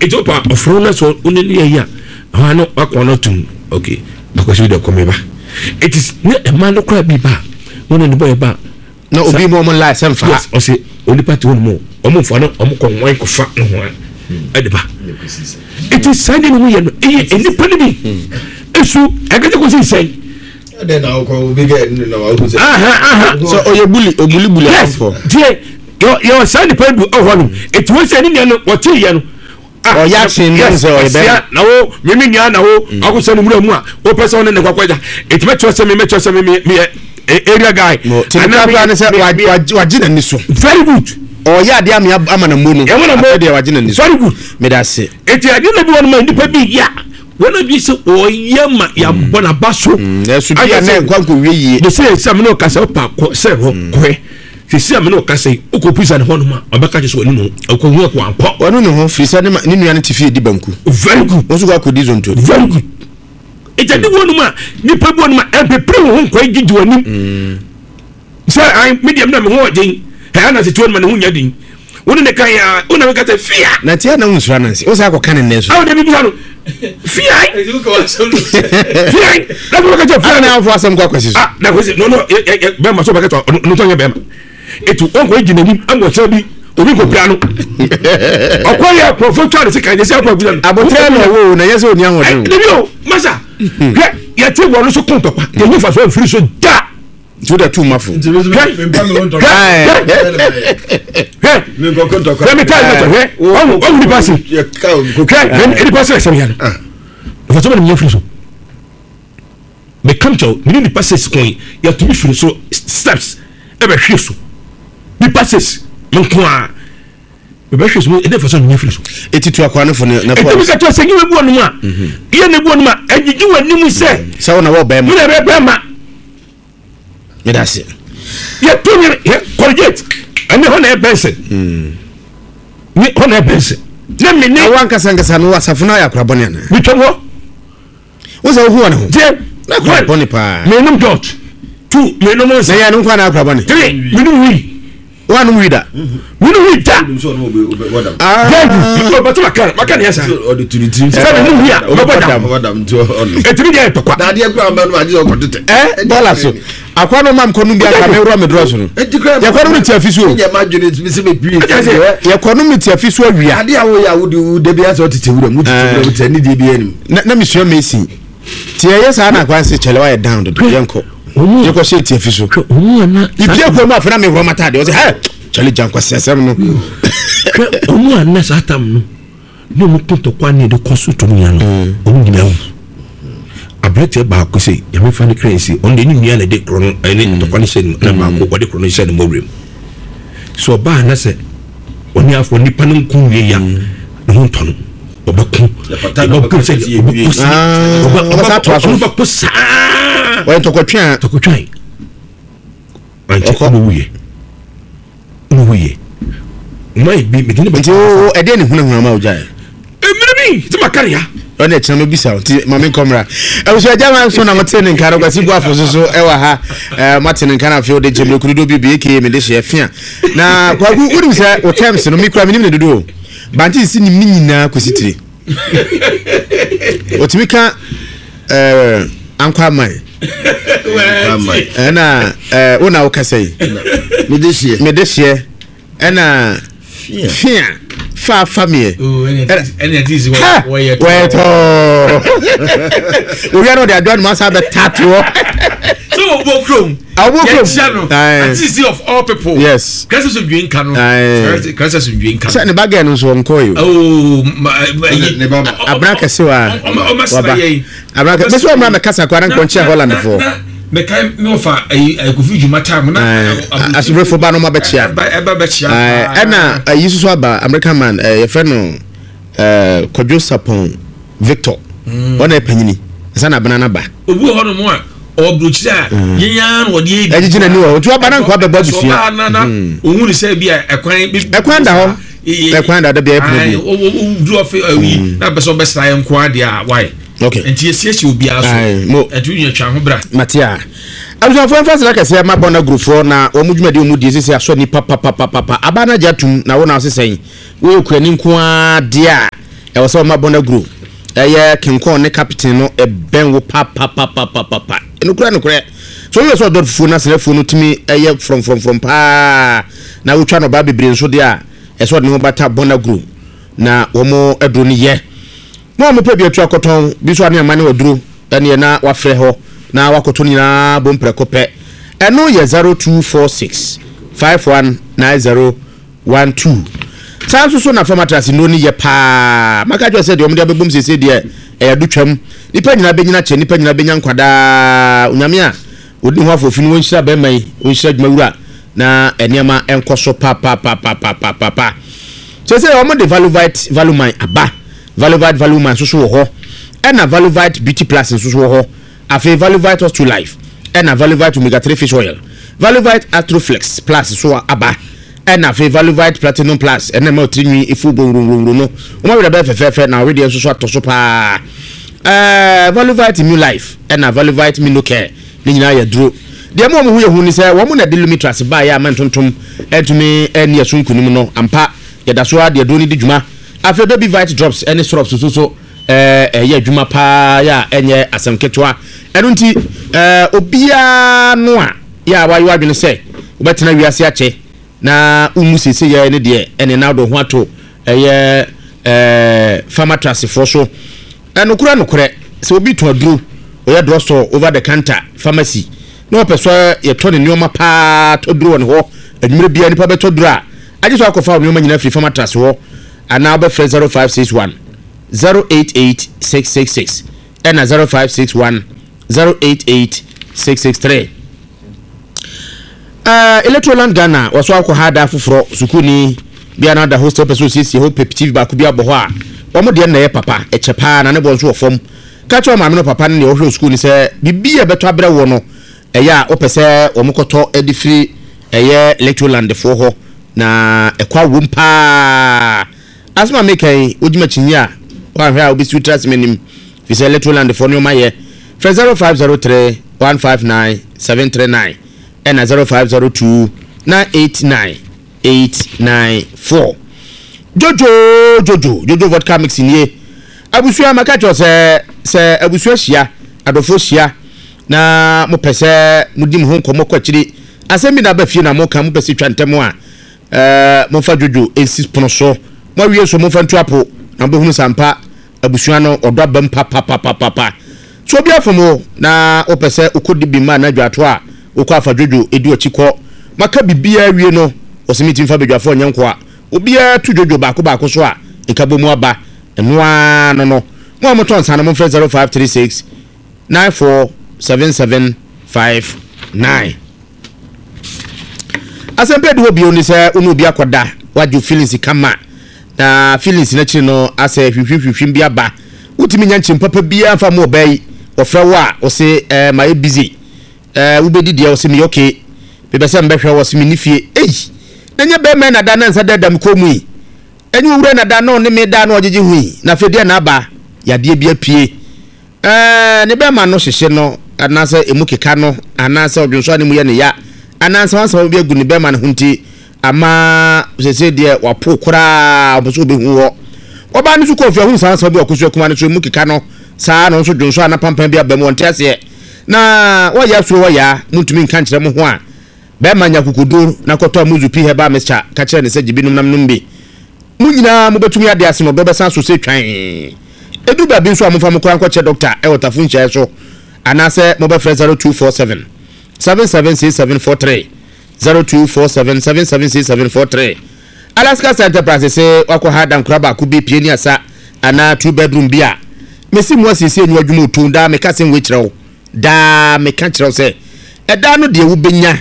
it's up of runners or only a year. I know I cannot to okay because you don't come back. It is not a man who cry be back. One in the boy back. No, be more like some fast or say only part one more. Almost for no one could fat no one at the back. It is signing away and the penny. So I got to say. Then I'll go big. So you bully yes for your son depend on one. It was any what you or yakin yes now women ya now I was sending mu o person in the kwakwaja it met us me area guy and na say wagina ni so very good or ya dia me amana mu no dey wagina ni so very good me da say it ya dey be one man di pa bi ya when I be say o yema ya bona baso so dia na kwanko wiye they say some no kasa pa ko say ho kwe sisi amene o kasa okopisa ne honoma obeka jeso wani no okohu ko ampo wanu ne ho fisa ne nua ne tifi di banku very good wonso ko akodi zonto very good ita di wonuma ni pa wonuma empepre ho ko gidi wani so I medium na me ho odin ha na se tuon ma ne ho nya din woni ne kan ya wona me kata fia na tia na unsura nansi o sa ko kan ne so aw de bi no fia na ko kata fia na afo asem ko akwasi so na ko no be ma so ba kata no to nya be ma etu onko ejina ni amwo bi obi ko piano okoya professor se kan je se akwa bi abotre na wo na yese oni anwo den no masa ya te wo no so konto kwa ye fa so free so da so da tu mafu me go konto kwa me tell you o ni pass ya ka ko ni pass se ya fa so me free so me come to me ni pass coin ya to me free so steps e be hwe so ni passes nkwa be be hwe so e dey for so ni free so etitu akwa no for na for e be ka sengi we bu onu ma ye ne bu onu ma agigi wani mu se se wona wo be ma me be ma me da se ye to ni colgate ane ho na e bense ni ho na e bense na me ni awanka sangasa no wasafuna ya krabone na mi tomo wo se wo hu na ho je na krabone pa me num dot two me num na ya no kwa na krabone three me num wi one wida we no wida so no wadam but makana yesa o de tuniti seven no hia wadam to on etimi dia tokwa na dia kwa ma no adi o kodete bola so akwa no mam konu bia ka me ro me dro so no ya kwa no mi tiafi so ya ma dwene mi se me pi ya kwa no mi tiafi so awia ade a wo ya wo de bia so tete wura mu tete wura tani de bia nim na mi sua mesi tie yesa na kwa se chelewa ya down do yenko you go say tiafi so na ibia ko no afena me ro mata de o say hey chali janko sesem no omu anna satam no mo tonto kwa ni de kosu to nya no omu gina wu abrete ba ko say ya me fa ni crazy on de ni nya na de krono ene to kwa ni se na ba ko de krono se no mowrem so ba na se oni afo ni panin ku wie ya no ntono obaku obaku se obaku sa wa to ko twa anche ko wuye no wuye mai bi me dinu ba o ede ni huna ma oja emiri ti makaria ona echa no bisa ti mama komra e so jama so na mote ni nkara kwasi bu afo so e wa ha martin nkara afi o de jemle kurudo bibi eke me de hye afia na kwagu udim se o terms no mikra minim ne dodo banti si ni nyina kwasitire o timika ankwa mai na una o kasai me de hye na fia fa family and it is wait we are not the adon must have the tattoo so bokrom city of all people yes crisis of doing cano crisis of doing cano say ne bag no so nko yo ne baba abraka se wa abraka be so ma kasa kwa nko nche Holland for me kai me ofa ai ko fiju mata mo na asure fo ba no ma be chia na yisu so aba American man ye fe no Kojo Sapon Victor ona epanyini sana banana ba obu ho no mo a obruchia yenya no de e jina ni wo tu aba na nko abeba busua ohun ni se bia ekwan da ho ekwan da bia epo o do of na be so be sra nko ade a why okay enti esiesie obi aso etu nya twa ho bra matia abuso fo fasila kase ma bona grofo na omudwumade omudi sese aso ni papa abana jatum na wona osesen wo ekura ni nko ade a e wo so ma bona grow eye kinkon ne captain no e ben wo pa enukura so we so do fufu na selefu no timi eye from pa na wo twa no ba bebre nso de a e so de no bata bona grow na wo mo edro ni ye mo pe bi atu akoton bi so ane amane oduro ene na wa frɛ ho na wakoto ni na bompre kopɛ eno ye 0246 519012 sanso so na formatrasi no ni ye pa maka jo se de omde abebom sese de e dutwam nipa nyina benyina che nipa nyina benya nkwada onyame a odi ho afofin won hyira ba mai won hyira dwumawura na eniema enkoso pa sese omde value mine aba value mine so ho ena value beauty plus so ho afi value to life ena value omega 3 fish oil value atroflex plus so aba ena afi value platinum plus ena ma trinwi ifu bonrunrunru no o ma we da fefe na we dey so atoso pa value immune life ena value minocare ni nyina ya duro de mo hu ye hu ni se wo mo na de limitras ba ya mantontom etumi eni asunkunum no ampa ya da so ade do ni di djuma afi baby vite drops eni syrups so ya djuma pa ya enye asemketwa enunti obia no a ya wayo adwene se obetena wiase ache na umu sese ya ne de ene na do ho ato pharmacy for so enukura nukure se obi to aduru oya drugstore over the counter pharmacy no peso ye to ne nyoma pa to duru won ho adwumre bia ni pa beto duru a aje so akofa nyoma nyina free pharmacy ho ana be 0561 088666 ena 0561 088663 Electroland Ghana waso akọ hada foforo sukuni bia na da hostel person sisi ho peptive ba ku bia bo ho a omo de na ye papa echepa na ne bo nso ofom ka cho maame no papa ne ohwe sukuni se bibia beto abere wo no eya opese omokoto edifri eye Electroland fo ho na ekwa wompa asma mekai ojima chinya wa hwa obi sutras menim fi se Electroland fo no maye 0503 159 739 and 0502 989 894 Jojo vodka mix in ye abusua makacho se abusua hia adofo hia na mo pese mudim ho nkomo kwachiri asemi na ba fie na mo ka mo pese twantem a mo fa Jojo ensis pono so mo wie so mo fa ntuapo na bo hunu sampa abusua no odo abam papa so bia fomo na o pese ukodi bi ma na dwato a ukọ afa Jojo edu achiko maka bibia wie no osimiti mfa bedwafo nyanko a obia tu Jojo baako so a ekabomu aba enoa no mo amoton sana mo 0536 947759 asempe de obi oni se onu obi akoda waju feelings kama na feelings na chiri no ase hwihwihwim bia ba utimi nyanchim papa bia fa mo bai ofra wa o se my busy ubedi dia osimi okay bebese mbehwe osimi nifie nanya be me na da na nsa dada mkomu yi enyi wure na da no ne me da no ojeje hui na fedie na aba ya de bia pie ne be ma no hyehye no anase emukeka no anase odwonso ne mu ye ne ya anase wansa obi agu ne be ma ne hunti ama sese de wapo kura oboso be hu ho oba ne su ko fi hu sansa obi okoso kuma ne so emukeka no saa no so dwonso ana pampan bia be mo ntase na waya so waya mutumi nka nkire mo ho a be manya kukudu na koto amuzu pi heba mescha ka kire ne se jibinum nam numbi munyina mo betumi ade ase no be be san so se twan edu ba bi nso amfa mo kora nkoche doctor e wotafun chia so anase mo be 0247 776743 0247 776743 Alaska Enterprise se wako hada nkura ba ku bi pie ni asa ana 2 bedroom bia mesi mo asisi enyu adwuma otunda me ka se nwe kirewo da me ka kirewo se eda no de wo benya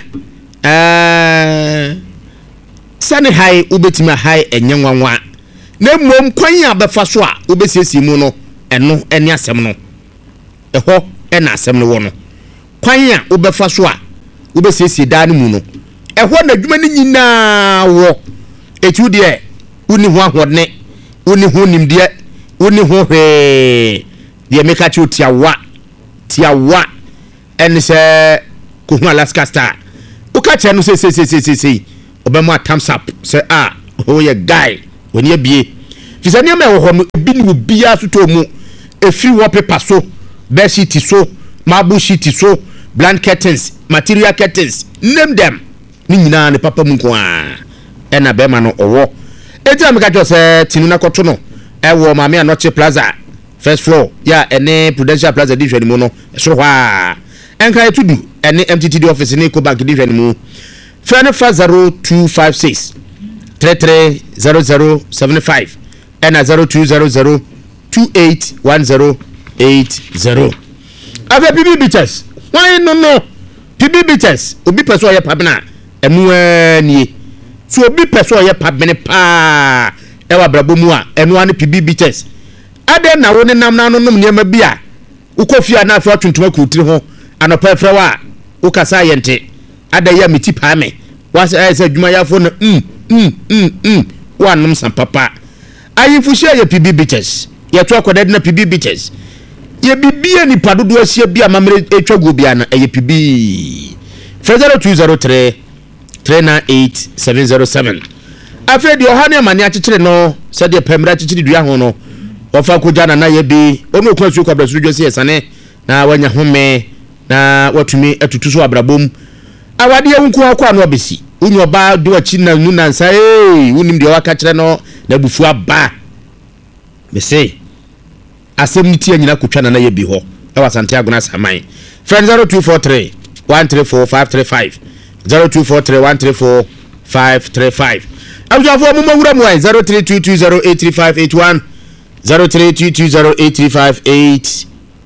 sane hai ubetima hai enyenwanwa na mom kwan abefa so a obesiesi mu no eno eni asem no eho ena asem no wo no kwan a obefa so a obesiesi da no mu no eho na dwuma ni nyina wo etu de uni ho ahode uni ho nimde uni ho hwe de meka chi tiawa eni se ko hu Alaska Star uka che no se obema thumbs up say oh yeah guy when you be fisani me wo ho no bi ni obi asoto mu efi wallpaper so bed sheet so marble sheet so blanket curtains material curtains name them ni nyina ne papa mu nko a ena be ma no owo eti ameka jo se tinu na koto no ewo mame anoche plaza first floor ya ene Prudential Plaza di hwani mu no so hwa enka etudu ene MTTD office ni ko bank di hwani mu fene 0256 330075 ena 0200 281080 ave PB Bitters why no PB Bitters obi peso ye pabna emu nie so obi peso ye pabne pa e wa brabo mu a enu ane PB Bitters ade na wo ne nam na no nom niam bia ukofia na afa tuntuma kutiri ho anopa fra wa ukasa yente ade ya meti pa me was say dwuma ya fo no wanom san papa ayifu hye ye PB Bitters ye to akoda na PB Bitters ye bibia ni padodo asia bia mamre etwago bia na ye PB 0203 398707 afa di ohane amane akekere no se de pemra akekere dua ho no ofa ko jana na ye bi onu kwa su kwa brasu dwose yesane na wanya home na watumi atutu so abrabom awade yewunku akwa no obesi unyo ba do achi na nu nansa unim de waka kire no na bufu aba me say asem ni tie nyina kotwa na ye bi ho e wasante agona saman friend 0243 134535 0243 134535 abjafo mo mawura mo 0322083581 0322083582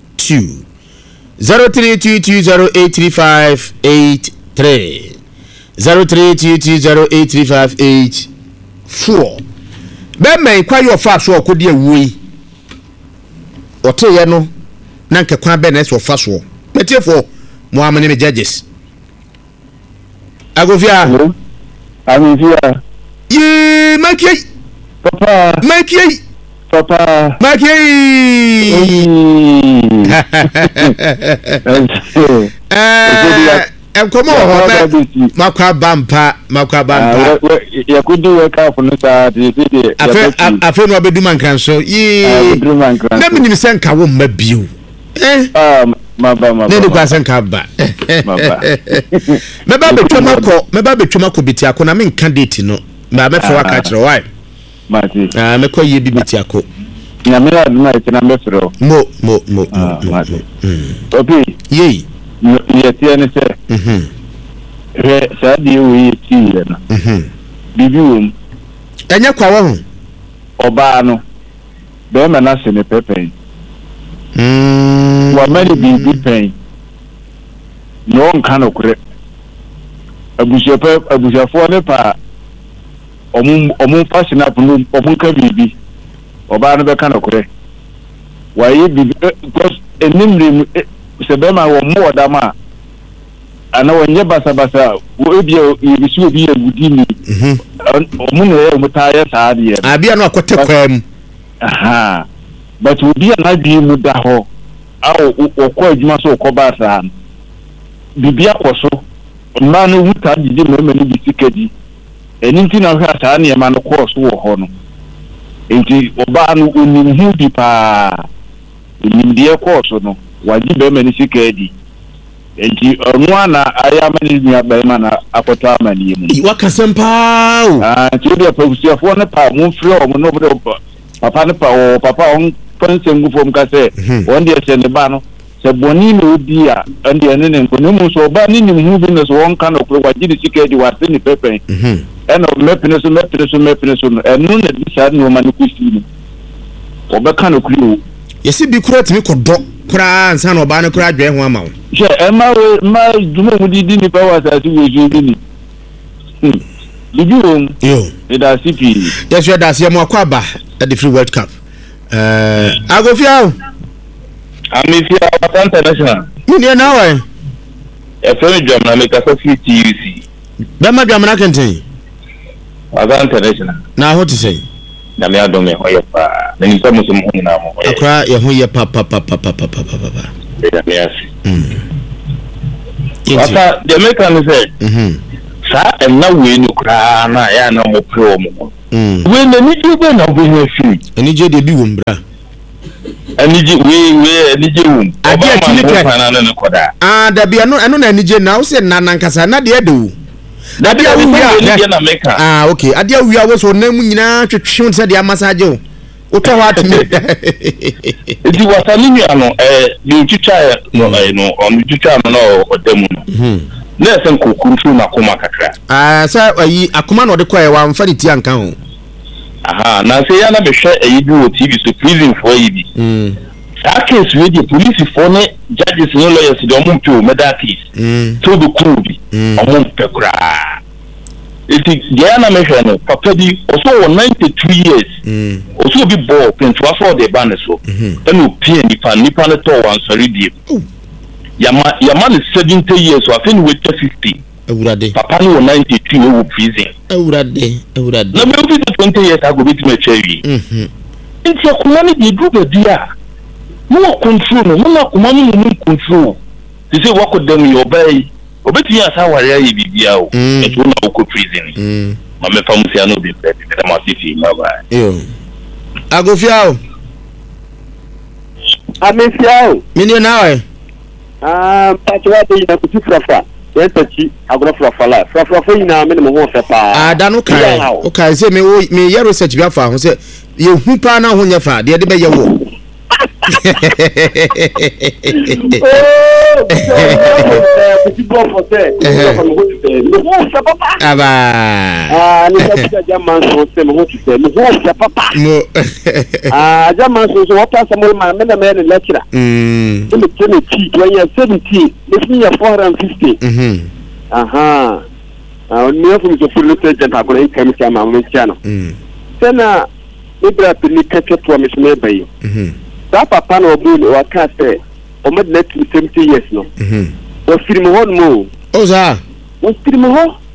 0322083583 0322083584 bemme kwa yo fa so okodi awui oteye no na nke kwa be na so fa so metiefo mo amene me judges agofia amifia ye makie papa komo ho makwa bampa yakudi weka funu sa tete afa no abeduma nkanso na minim se nka wo mma biu maba ne de kwa se nka ba meba betwoma ko biti akona me nka date no ma me fa waka kire why mati me ko ye bi biti ako na me la na ite na me fro mo opi ye tie ne se re sa di wi ti na bibi wom enya kwa wo oba no be me na se ne pepe wa many bibi pen no nka no kure abushafo ne pa omun fashion up no omun ka bibi oba no be ka no kure wa yi bibi because enimre se be ma wo mo odama ana wonye basa wo ebi yibisi obi agudi ni omun no ye mutaye saade abia no akote kwam aha but obi na bi mu da ho awo okọ adwuma so okọ ba sa bibi akoso ma no wuta didi mema ni bisikadi eninti na hwa sa na ma no course wo ho no enti oba no onim hu bi pa nimdie course no waji be mani sikadi enti onwa na ayama ni nya be ma na akoto amani mu wakasempa ti de pagusiafo na pa mu flo mu no papa na pa papa on pensem fom ka se on de se ne ba no se boni no di a ande ene ne ko mu so ba ni hu bi no so on kan ko waji di sikedi wa se ni pepe eno mepine so no enu na di sa no mani ku si ni oba kan ko ri yesi bi kura timi ko do kura ansa no ba no kura adwe ho ama wo je ma dumo mu di ni pa wa sa si we ju ni libium yo ida CP yes you da se mo akwa at the free world cup agofia amifia international ni na wa efemi dwamna me ka so TUC be ma dwamna kenten international na ho ti sei na me adome ho ye pa na ni samu sum ho na mo akra ye ho ye pa yes ata de me kan say sa na we no kra na ya na mo pro mo we na ni ju be na be no fi ani je de bi wo mbra ani je we ani je wo ade atini ka na na koda da bia no eno na ani je na wo se na nankasa na de do na bia wo ya na meka okay ade awia wo so na mu nyina twetwe se de amassage wo to ho atime di wasani mi ano di chicha no on chicha no odemu no na sen kokuru na koma kakra sa ayi akoma no de kwae wa mfa de ti anka ho aha na se ya na be hwe ayi bi wo TV so prison for yi bi sa case we di police for ne judges no lawyers de omum pe o meda case so do kuru bi omum pe kura iti dia na me hwe no papa bi also 92 years also bi ball pentu aso de ban so enu pie nipa no to wan sorry die yama ne 70 years so afin we 50 ewurade papa no 92 we prison ewurade na me obi 20 years ago bit me chewi iti akuma ni di du dia mo control no mo akuma ni mo control ti say work dem your bay obeti ya sa ware ayi bibia o eto na ko prison ma me fa musia no be better ma tifi ma ba yo agofiao amefiao mini nawe patwa de na kutifrafa yentachi agrofrafa la frafa ina me mo ho fe pa da no kai o kai se me ye research bia fa ho se ye hu pa na ho nya fa de be ye wo papa no obu wa ka se o med net 70 years no o film ho no o za o film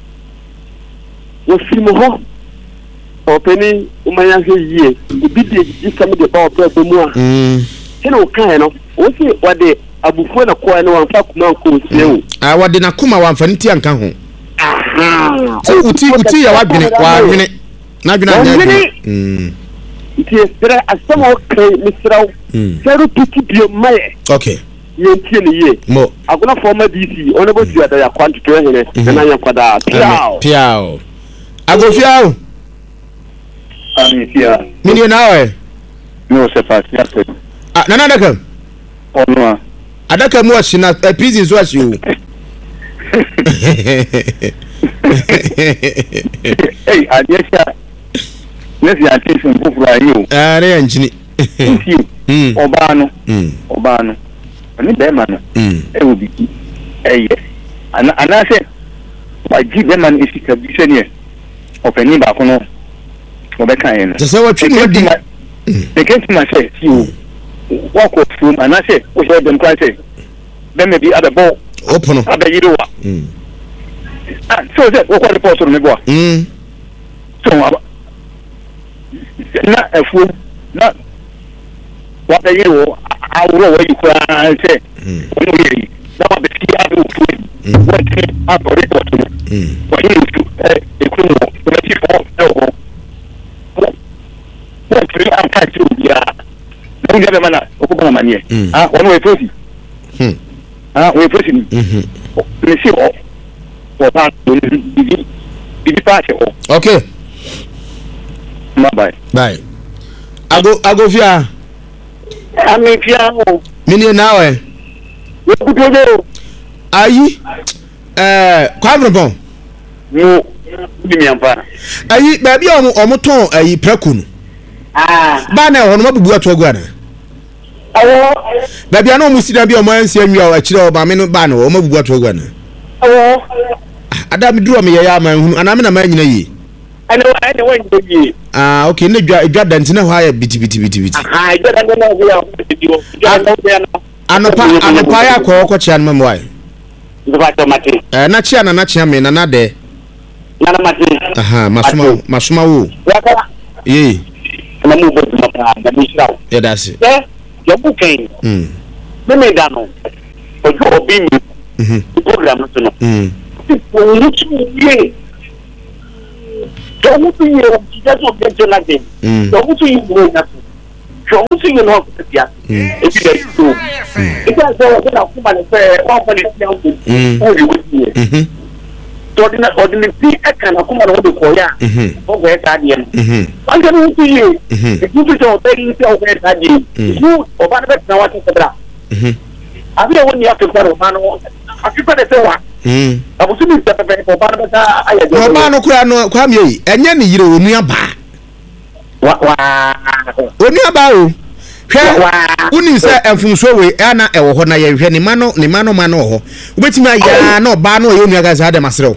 ho o peni o manya he yie bi de isam de ba o pe mu a kena o kan no o se wade abufu na ko na wanfa kuma ko se o wade na kuma wanfa nti anka ho se uti ya wadwene na dwene Tiestra asamo kai misraw seru piti bio maye okay yentie ne ye mo aguna former DC ona bo tia da ya kwantu to hene na ya kwada piao agofiao amifia mini nawe no se fa tia se nana daka onwa adaka mu ashina prison so ashi o hey adiesha Nesi attention bufura yo. Re anjini. Obano. Ani be ma no. E wo biki. Yes. Ana se wa ji be man isi ka bi sene. Openi ba ko no. Obeka yen. Se wa twi no di. They can't ma say you walk up from ana se o se dem kwa se. Dem be other ball. Open. Abayiro wa. So se o kwa report no me bo. So na efu na what the year awro we kwa say onu ye na ba be ti adu fu what up report no what you to ekunu na ti fo what free am ka ti ya na ngi be mana okuba na manie onu we fosi we fosi ni si o pa di pa che o okay bye agofia amefia o mini nawe we kutojo ayi kwabron no di mi ampa ayi ba bia omoton ayi preku no ba na ho no mabubu atogu ana awo ba bia no musida bia omo ansi anwia a kire o ba me no ba no o mabubu atogu ana awo adam duro me ya ma hunu ana me na ma nyina yi ana wan dogi okay ne dwa dantina ho ya biti dwa dantina ho ya biti anopa ya ko chia no memwai ndaba to mate na chia na chia me na de na mate masuma wo yakala ye na mu bo mata da misrawo ya dasi yo buken me dano ojo obi mi program no no so who to you just of the nothing so who to you nothing so who to you no yeah if you get to it is so that come and say one for the so the ordinary see I can come and the koya over that yen I can who to you if you to say you over that yen you over the now what is the I don't want you have to go man I feel better say what abusubi pepe for banabata aye no ma no kura no kwam yi enye ne yire onu aba onu aba o hwe uni se enfumso we ana ewo ho na ye hwe ne mano ho obetimi aya na oba no ye onu aga za de masrew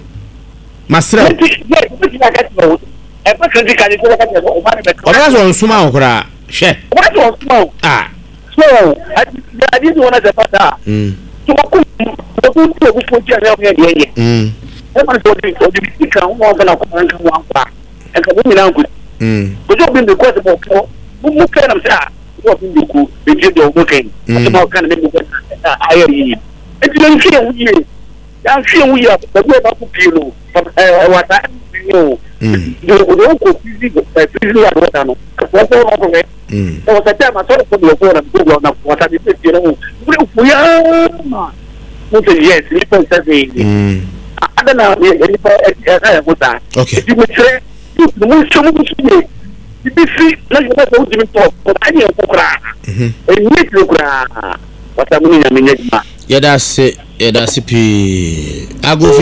oba so nsuma ho kura hwe so I didn't want to pata so ko ko ya e ma so di kan wo ga na ko kan wa kwa e ka bu mi na ku ko jo bin de ko se ko mu kan na sa ko bin de ku be je do mo kan so ma kan me ko ayo yi e ti len fi wu yi ya fi wu ya ba ko ba ku pilo wa ta yo do ko fizi ya do ta no ko so ma ko me o sa ta ma so ko do na wa ta bi ti no ku ya ma yes, people say I don't know okay. You would say the most you see, like you don't talk, but I need to cry. And make you cry. What I mean, yeah, that's it. Yeah, that's it. I go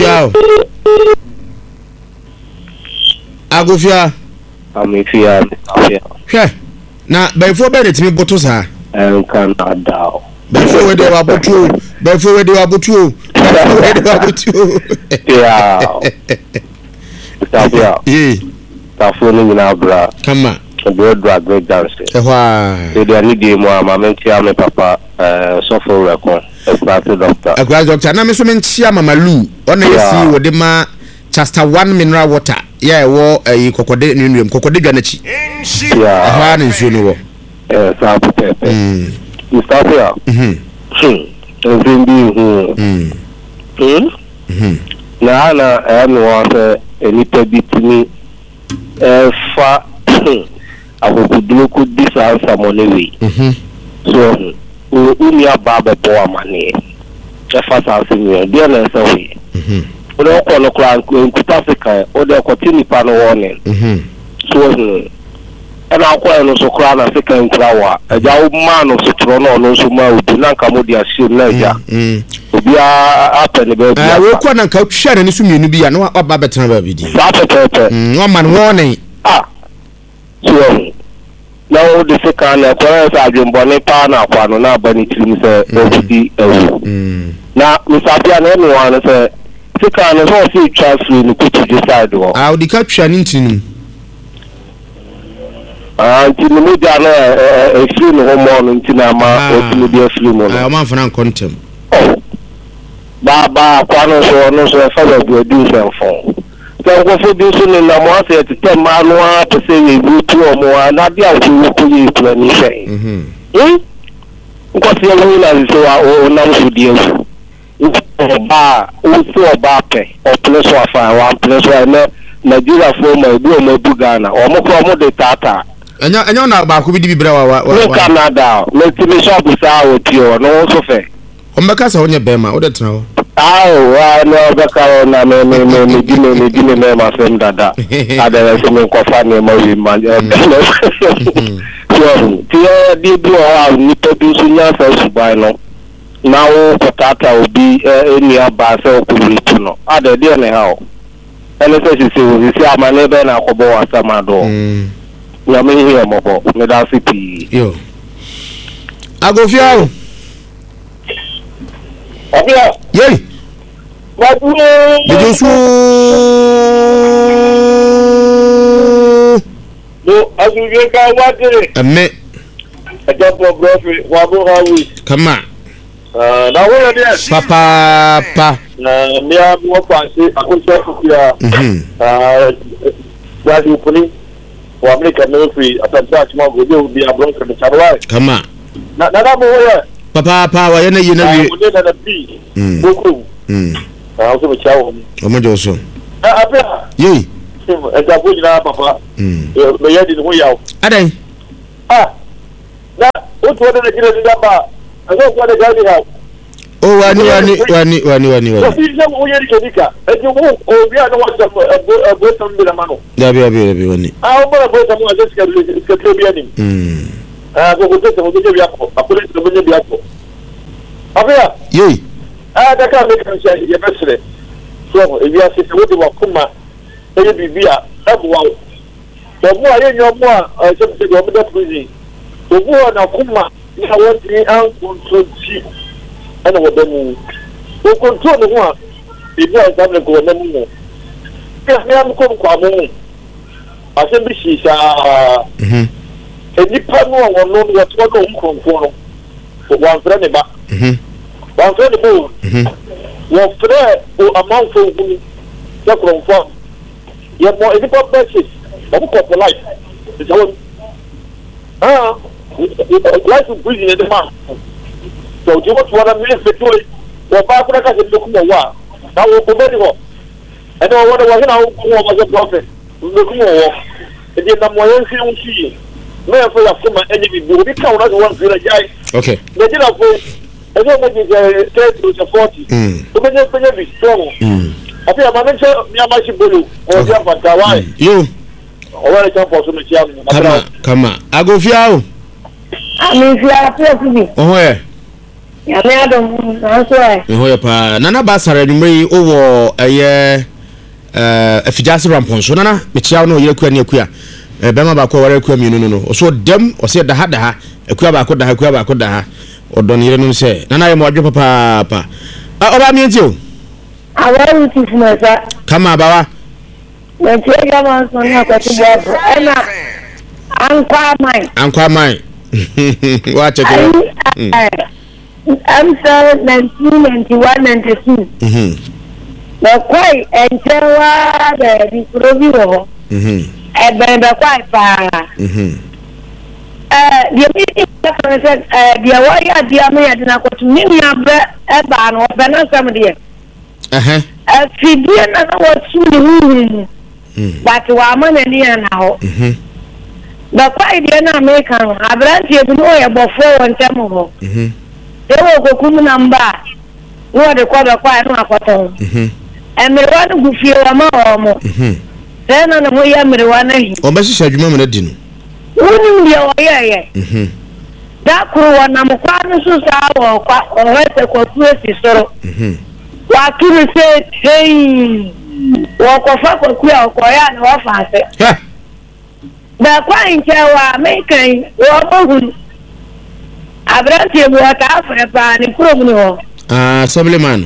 for you. I'm if you are yeah. Now, before bed, it's me, bottles are. and cannot doubt. Before we do about you. Yeah. Yeah. Taphone na bra. Come on. Great dance. Why? They need the more mama me papa suffer record. Doctor. A graduate doctor. Na me so men chia mama Lu. Ona yesi wo de ma Chester 1 mineral water. Yeah, wo kokode nnuam kokode ganachi. Yeah. Ha na nsuo no wo. Sa pepe. Mr. Pia. Na no say enipa bitimi fa akokuduku disa samonewi so uni ababa bo amane fa sa senior dia na say we o de ko no kra nkuta Africa o de ko tini pa no warning so ana akwa no so kra na Africa nkra wa eja o ma no so tro no so ma obi na nka mo dia shame na eja obi a apene be bia we ko na nka twia na so mienu bia na aba betena ba bi di sa pepe no man warning so now the second na sa adwembo ne pa na akwa no na aba ni tirim se obidi ewu na misapia na emi wa no se second no so see transfer ni kutu decide wo odi ka twia ni ntinu ntinu mu dia na free no mo no ntina ma otinu dia free mo no ma fana contem ba kwa no so fa do do sem phone so go for this in na mo ase te ma no a pese we butu o mo na dia ko yi plan ni sei nko se wo na so o na so dia ba o so ba pe o plus o fa one plus one Nigeria for my do mo bugana o mo ko mo de tata enya na ba ko bi di bibra wa Canada me ti me shop sa o ti o no so fe o mbeka sa onye bema o de tena o wa no beka na me di me ma fem dada adere se me ko fa ne mo wi man so ti di do wa ni to du su nya fa su bai no na o ko tata obi eni aba se o ko ri tu no ade de ne ha o ene se si amane be na ko bo wa sama do ya me here mo bo me da city yo agofia o Abia yey wa Jesu no azuye ka wadire ame ajobo brofi wa bo hawi kama na wo de papa na mia mo panse akonso kufia wa di poli wa America no free atanta chuma go de bi abron ka charwa kama na mo wo papa wa yana yi na wi na bi boko so me chawo o mo joso abia yey example na papa me ya di no yawo adan na o to na kire ni ba aso ko da gadi ha o wani so fi je o yeri kedika e je o bi ana wa sa bo tam bi la mano da bi wani o ba bo tam wa ska bi ani go to se mo je bi akọ akole se mo je bi akọ abia yei da ka me kan sha ye besre so e bi ase se wo de wa kuma e bi a abwa so mo aye nyo mo a se se go mo da prison so mo na kuma na wo ti an control chi ana wo da mu o control no ho a e bi a example go na mu ka me am ko kwa mu ase bi shi sha nipa no a no wo to ko nkonfo no wan fra ne ba wan fra ne bo wo fra o amanfo hu ya kronfo ya mo nipa basis o ko polite it's all life of prison in the man so do what one minute between wo ba ko ka se loku mo wa na wo ko be ni ho e do wo na wo ko mo prophet loku mo wo e di na mo yen fi un fi me for ya kuma enye bi bi obi ka wona so wan fira jai okay me di na fo e so me di 30 to 40 o be ne bi strong afi ama me mi ama shi bolu o dia fata wai yo o wa le champo so me tia mo kama agofia o ami fia fi oho e ya me adom na so e oho e pa nana basara ni mai owo eye afijase ramponso nana me tia no yere kwa ni akua bema ba ko ware akua mi no o so dem o se da ha akua ba ko da ha odon yere no se nana ye mo adwo papa oba mi enti o awaru ti fumasa kama bawa na tiega ma so na ko ti bo ena ankwa mai wa check I'm sorry 1991-92 na kwai enchewa be di provi wo ebe be kwai pa dia mi ta franse dia wa ya dia me ya dina ko tuni mi abre e ba no be na sam dia fidie na wa suli hu but wa mana ni na ho da kwai dia na me kan abranti e bi no ye bofo won tem ho ewo ko kum namba wo de kwa da kwai no akoto emewa no gufie wa ma omo tena na mo ya merewa na hi o ba shisha adwuma me na di no woni ndi o ye da kuru wa na mo kwa no so sa wo kwa o hete ko tu esi soro wa kiri se hey wo ko fa ko ku ya ko ya na wa fa se da kwa nche wa me kan wo bohu abranti mo ta afre pa ni prom ni ho Sableman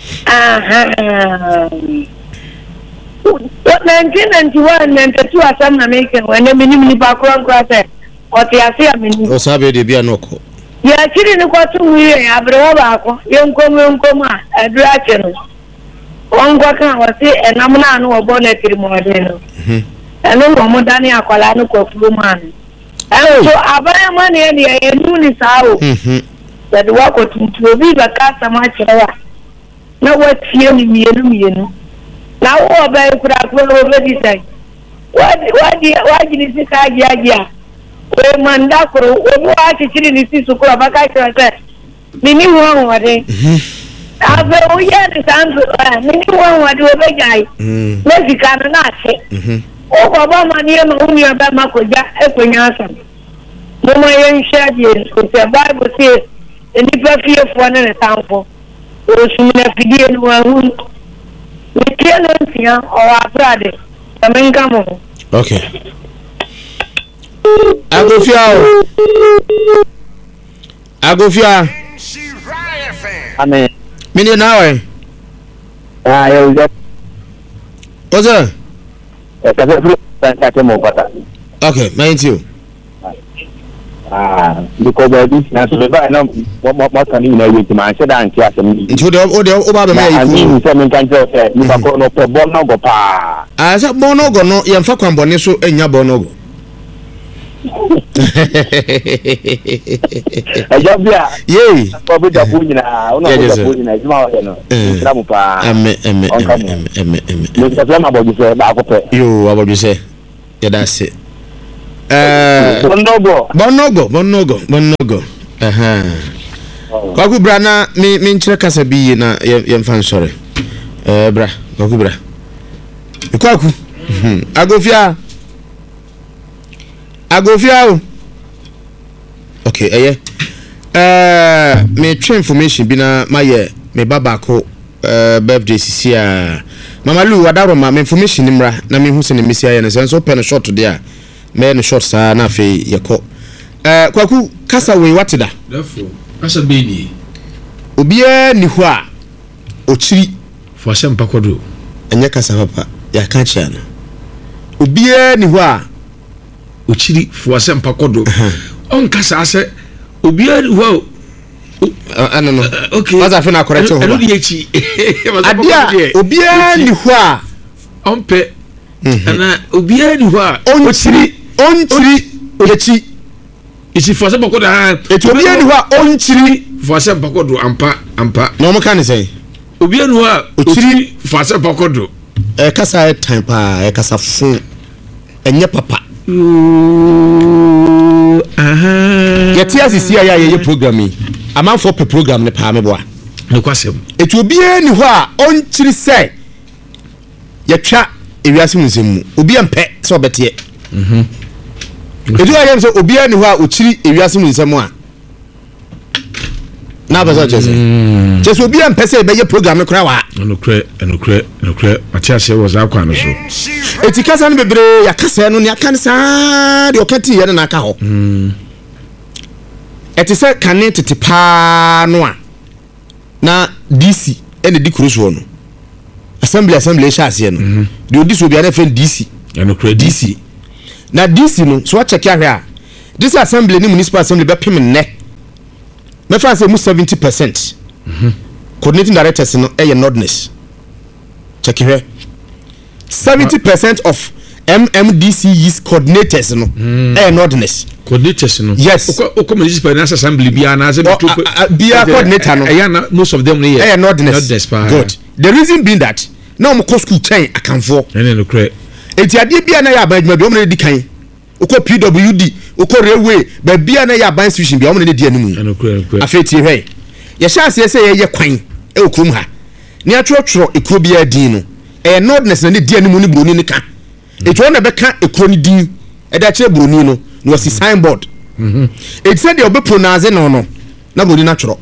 1991-92 asam na meke wene minimini pa kwa se oti asia mini o sabe de bia noko ya chiri ni kwa tu wiye abrewa bako yenkom a adura cheno ongwa kan wasi enamna anu obone tirimode no eno mo dani akwala no kwa fluman so abaya mani ya enuni sawo that wako tuntu obi bakasa ma chewa na watie ni mienu na wo ba kura ko obi disai wadi ni sika agia we manda kuro obi wa chichiri ni sisu ko baka chwa nini wo wade abe o ya ni sanzu nini wo wade obi jai na sika na ache o ko ba mani e ma uni ba makoja ekwenya asam mo ma yen shadi so se bible says any fie fo na tamfo o sumina fidie no hu we kielo ntia o abrade tamenga mo okay agofia amen mini nawe yo je oza ka te mo pata okay mind you because na so ba na mo kan ni na yiti man se da anti asem ni nti o ba be me yi ku se men kan je se ni ba ko no pe bon no go pa se bon no go no ye mfa kwan bone so enya bon no go ẹjọ bí a yéé ọbẹ dàbò nyinaa ọ̀nà ọbẹ dàbò nyinaa ẹjọ máa wọ̀nyẹ no ìṣúra mu paa mo sọ ma bọ̀ jùsẹ̀ baako pẹ̀. yoo abọ́júsẹ́ yẹ́dá se. bọ́nọ́gọ̀ kwaku bra na mi nkyerɛ kasa bi yie na yɛmfa nsɔre bra kwaku bra kwaku agofia o okay me train information bi na mayɛ me baba ko birthday sisi a mama lu wadaro ma me information nimra na me hu se ne mesi ayɛ ne so pen short de a me ne short saa na fe yɛkɔ kwaku kasa we watida therefore kasa be ni obiya ni ho a ochiri fo asem pakodo enye kasa papa ya ka chia no obiya ni ho a ochiri fo asem pakodo on kasa ase obiya ni ho no okay what's after na correct ho elu di echi adia obiya ni ho a onpe ana obiya ni ho a onchiri echi isi fo asem pakodo eto obiya ni ho a onchiri fo asem pakodo ampa no mo kan say obiya ni ho a ochiri fo asem pakodo kasa time pa kasa fun enye papa yɛte asisi a yɛyɛ program yi amanfo pe program ne paa me boa ne kwasem etu obiara ni hɔ a ɔnkyiri sɛ yɛtwa ewiase mu nsɛm mu obiara mpɛ sɛ ɔbɛteɛ etu ayɛ sɛ obiara ni hɔ a ɔkyiri ewiase mu nsɛm a na abɛsɛ kyɛ sɛ obiara mpɛ sɛ ɛbɛyɛ program ne koraa wa enokre atiase wɔ za kwa no so eti kasa no bebre ya kasa no ne aka ne saa de ɔka ti yɛ na aka hɔ eti sɛ kane tete paa no a na DC ene di kruso no assembly hyɛ ase no de odi so bia na fen DC enokre DC na DC no so check ahwɛ a this assembly ni municipal assembly be pem nnɛ me fa say mu 70% coordinating directors no nordness check here 70% of MMDC's coordinators no nordness coordinators no yes o municipal national assembly bia na say bia coordinator no most of them no nordness good the reason being that na mo ko school chain akanfo enokre enti ade bia na ya ba adwuma bia mo na di kan uko PWD uko railway ba bia na ya ban institution bia mo na di animu enokre afeti hwe ye sha ase se ye kwan e okrum ha ne atwotwo ekuro bia din no nordness na ne di animu ni broni ne ka etwo na be ka ekuro ni din e da kire broni no no was signboard it said you be pronounce no na broni na tworo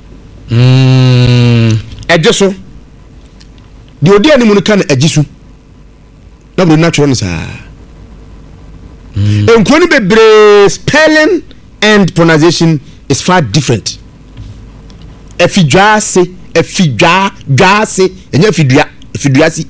ejeso di odi animu ni ka na ejisu na broni na tworo no saa enkoni bebre spelling and pronunciation is far different efidwase enya fiduasi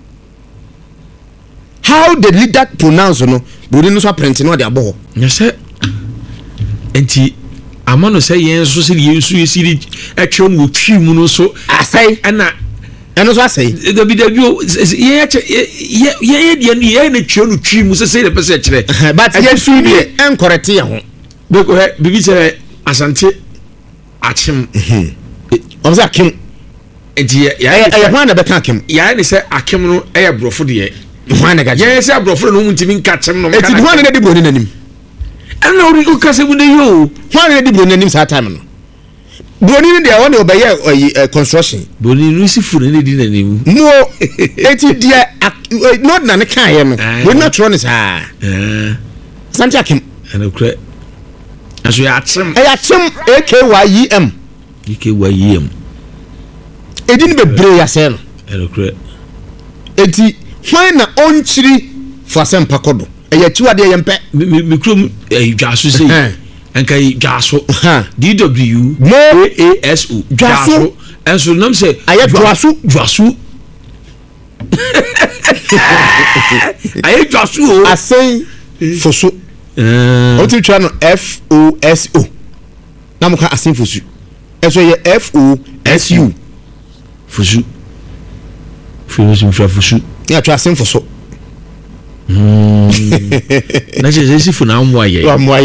how the leader pronounce no bodi no so print no de abo nyese enti amano say yen so se yesu yesiri etwe no twi mu no so asai eno so asai dabi ye de no ye na twe no twi mu se de pese kire but yesu de encorrect ye ho beko he bibi se asante achim omza akim enti ya hwan na be kan akim ya ne se akim no eye brofo de hwan na ga ye se brofo no muntimi nka chem no enti hwan na di broni nanim ana ori ko kase bu de yo hwan na di broni nanim sa time no broni ne de won e obeye construction broni no si fu ne di nanim no enti dia not na ne kan ye no we not run is ha santi akim ana kure aso ya chem AKYEM edin be bre ya se no enokre enti hwan na onchiri fo asempa kodo eya chiwade ye mpe mi krom dwaso sei enka dwaso DW ASO dwaso enso nam se aye dwaso aye dwaso asem foso o ti twa no FOSO na mo ka asem foso eso ye FOSU fosu ya twa asem foso na je si funa amwaye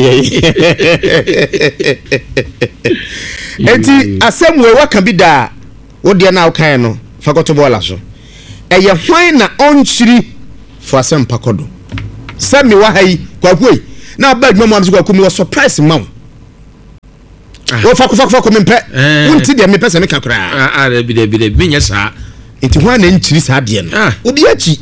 enti asemwe waka bi da wo de na wokan no fakoto bola so eye hwan na onchiri fo asem pakodo semi wa hai kwakoi na bad mama am kwakoi me was surprise mam wo fako me mpe wonti de me pese me kakra de bi nya sa enti hwan na nchiri sa de no obi achi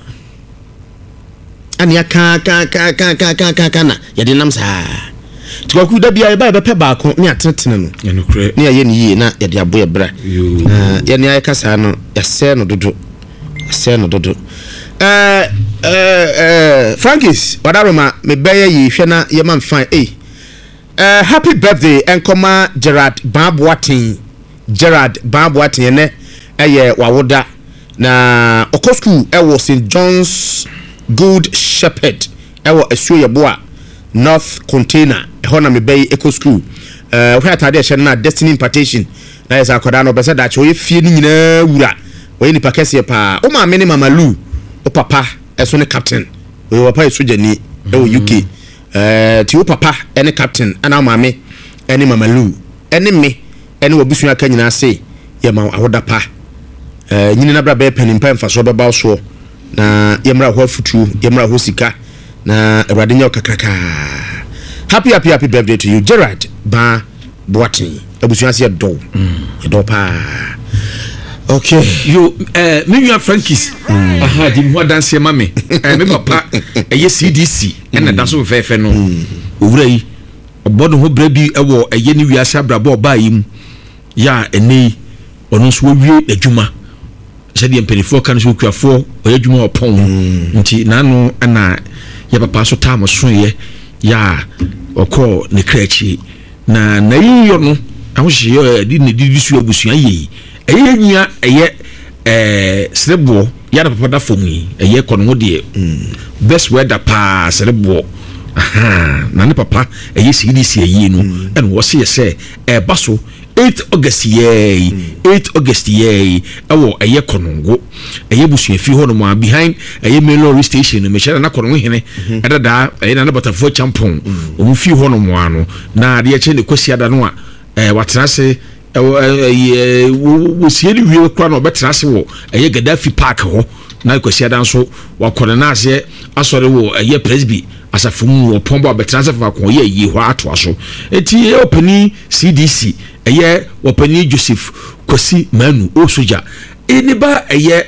ani aka na ya de nam sa tukwaku da bia ba pe baako ne atetene no ne ye ni yi na ya de aboye bra ya ne ayaka sa no ya se no dodo Frankis wadaroma me beye yi hwe na ye man fine happy birthday enkoma Gerard Babwatin ne eye wawoda na okosku ewo St John's Good Shepherd ewo esuye boa North Container ehona me beye eco school where atade ehye na Destiny Impartation na yesa akoda no bese da che oye fie ni nyina wura oye ni pakese pa o ma me ni mama Lu o papa eso ne captain oye papa esujani ewo UK ti o papa ene captain ana ma me ene mama Lu ene me ene obisu aka nyina se ye ma awoda pa nyina na bra be penimpa mfa so be ba so na yemra ho futu yemra ho sika na awrade nya okakraka happy birthday to you Gerard Babwatin abusu ase do pa okay yo me nwa Frankis aha di mo dance ma me me papa eye CDC na da so fefe no owura yi obodo ho bra bi ewo eye ni wiase abrabo ba yi mu ya eni ono so wie adwuma sɛdeɛ mpanifo kan so kuafo ɔyɛ adwuma ɔpɔn nti nano ana ya papa so tam so ya ɔkɔ ne krachi na yiyo no ahohye di ne di so abusua yi ɛyɛ nyia ɛyɛ serebo ya na papa da fom yi ɛyɛ kɔ no de best weather pa serebo aha na ne papa ɛyɛ CDC yi no ɛna wɔ se yɛ sɛ ba so 8 August ye awo eye konongo eye busu efi ho no ma behind eye Melori station me chere na konongo hene edada eye na batafo champon o mu fi ho no mo ano na de che ne kwasiada no a watrase wo sie ni wie kwa no betrase wo eye Gaddafi Park ho na kwasiada nso wakore na ase asore wo eye Presby asafumu wo pombo betrase fa ko ye yi ho ato aso eti e opani CDC eye opani Joseph Kwasi Manu o soja eni ba eye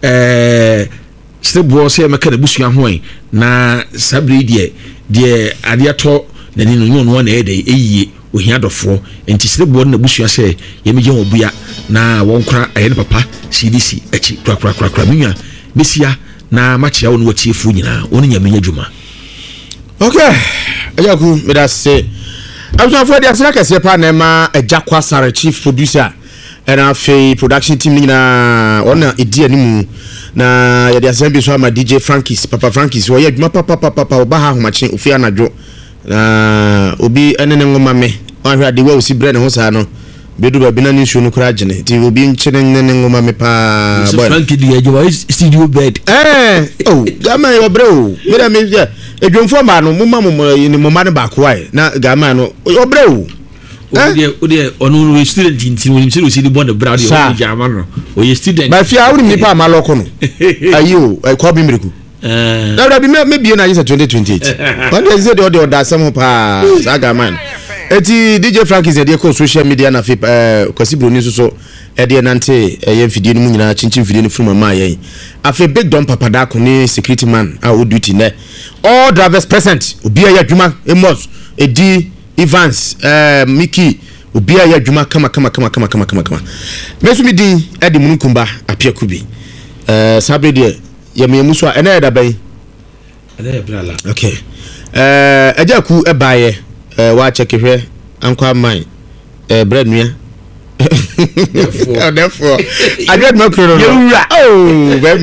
stebo se meka na busua ho na sabri de ade ato na ni no no na ede eyiye ohia dofo enti stebo na busua se ye meje obua na wonkra eye papa CDC achi kra minwa besia na machia wonu wachiefu nyina wonu nyamenya dwuma okay ajaku me da se I'm for the Asaka Sepa Nema, a Jakwa Sara chief producer, and a fey production team na one a dear nimu na the assembly so my DJ Frankis, Papa Frankis, or yet papa Baha matching Ufiana Jo Obi and then mame, on her the way see bread and Hosano, Bedu Babina Shunu Krajane, it will be in Chinen and Mame Pa Frankie, the studio bed. Oh, Gama, your bro, Madam is there. E dwon fo ma no mumma ni mumma ne ba kwai na gama no obrew ode onu student nti woni se si di bon bra de o gama no o ye student ba fia awuri nipa ma lokọ no ayo e kwa bi miriku da bi me bie na yesa 2028 when they say the order some pa sa gama no eti DJ Frankis e de ko social media na Kwasi Broni so e de nante e ye fidie no mu nyina chinchin fidie no from ma yen afi big don papa da ko ni security man a o duty ne all drivers present obi aya dwuma emos edi Evans Mickey obi aya dwuma kama mesu mi din e de munkumba apiaku bi sabe de ye me muso ena e da ban ena e brala okay ajaku e baaye wa check hwe ankwa man bread nua therefore I get no kro oh very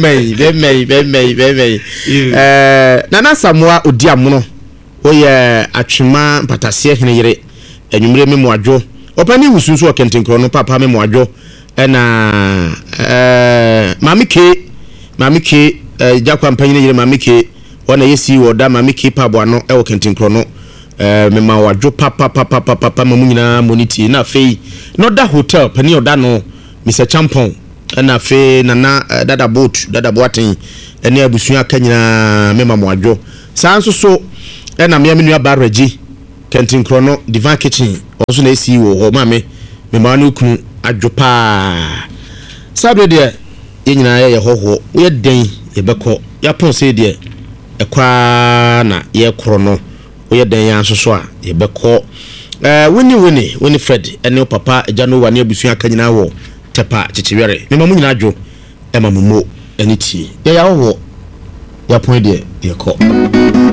may nana Samoa odiamono oye atwema mpatase hene yere enwumre me moadwo opani wusunsu okentenkro no papa me moadwo na mami ke jakwa mpanyine yere mami ke wana yesi wo da ma me keep abo ano e wo Kentinkro no me ma wadwo papa ma mu nyina moniti na fei no da hotel pani oda no Mr Champon na fei na dada boaten ene abusuan aka nyina me ma wadwo sanso so na me amenu aba regi Kentinkro no Divine Kitchen also na esi wo ho ma me ma no kunu adwo pa sabe de yenyina ye hoho ye den ye beko ya pon se de ekwa na ye kro no ye den ya nsoso a ye beko wini Fred ene papa ejano wa ne abusuan aka nyina wo tepa chichiwere me ma mu nyina adwo e ma mumo eni ti ye ya hoho ya pon de ye ko